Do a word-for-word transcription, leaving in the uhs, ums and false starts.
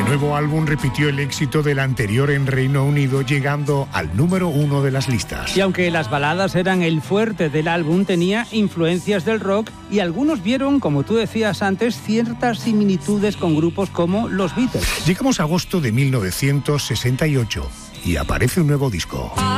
nuevo álbum repitió el éxito del anterior en Reino Unido, llegando al número uno de las listas. Y aunque las baladas eran el fuerte del álbum, tenía influencias del rock y algunos vieron, como tú decías antes, ciertas similitudes con grupos como los Beatles. Llegamos a agosto de mil novecientos sesenta y ocho y aparece un nuevo disco.